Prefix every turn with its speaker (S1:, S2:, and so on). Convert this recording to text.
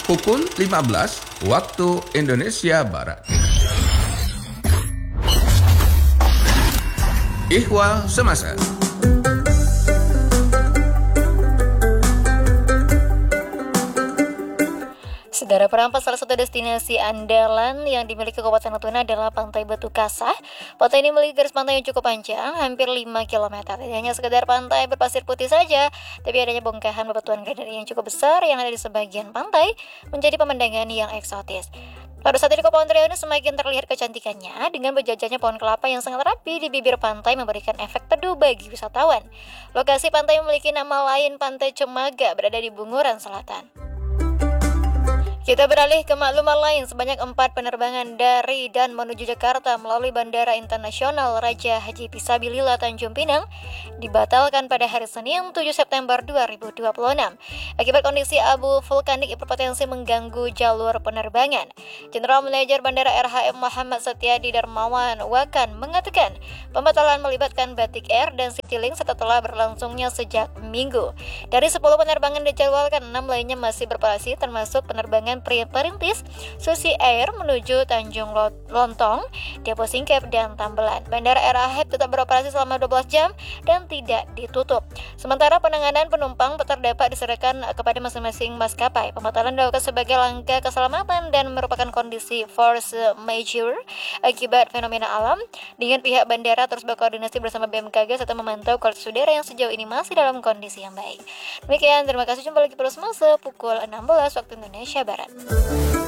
S1: pukul 15 waktu Indonesia Barat. Ihwal Semasa.
S2: Saudara, Perampas salah satu destinasi andalan yang dimiliki Kabupaten Natuna adalah Pantai Batu Kasah. Pantai ini memiliki garis pantai yang cukup panjang, hampir 5 km. Tidak hanya sekedar pantai berpasir putih saja, tapi adanya bongkahan bebatuan granit yang cukup besar yang ada di sebagian pantai menjadi pemandangan yang eksotis. Pada saat ini Kepulauan Riau ini semakin terlihat kecantikannya dengan berjajarnya pohon kelapa yang sangat rapi di bibir pantai memberikan efek teduh bagi wisatawan. Lokasi pantai memiliki nama lain Pantai Cemaga, berada di Bunguran Selatan. Kita beralih ke maklumat lain. Sebanyak 4 penerbangan dari dan menuju Jakarta melalui Bandara Internasional Raja Haji Fisabilillah Tanjung Pinang dibatalkan pada hari Senin 7 September 2026 akibat kondisi abu vulkanik yang berpotensi mengganggu jalur penerbangan. General Manager Bandara RHM Muhammad Setiadi Darmawan Wakan mengatakan pembatalan melibatkan Batik Air dan Citylink setelah berlangsungnya sejak Minggu. Dari 10 penerbangan dijadwalkan, 6 lainnya masih beroperasi termasuk penerbangan perintis Susi Air menuju Tanjung Lontong, Depo Singkep, dan Tambelan. Bandara RHM tetap beroperasi selama 12 jam dan tidak ditutup. Sementara penanganan penumpang terdapat diserahkan kepada masing-masing maskapai. Pembatalan dilakukan sebagai langkah keselamatan dan merupakan kondisi force majeure akibat fenomena alam, dengan pihak bandara terus berkoordinasi bersama BMKG serta memantau kualitas udara yang sejauh ini masih dalam kondisi yang baik. Demikian, terima kasih. Jumpa lagi pada semasa pukul 16 waktu Indonesia Barat.